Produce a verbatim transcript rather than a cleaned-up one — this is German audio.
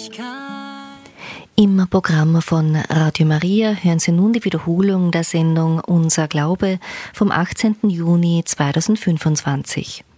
Im Programm von Radio Maria hören Sie nun die Wiederholung der Sendung Unser Glaube vom achtzehnten Juni zweitausendfünfundzwanzig.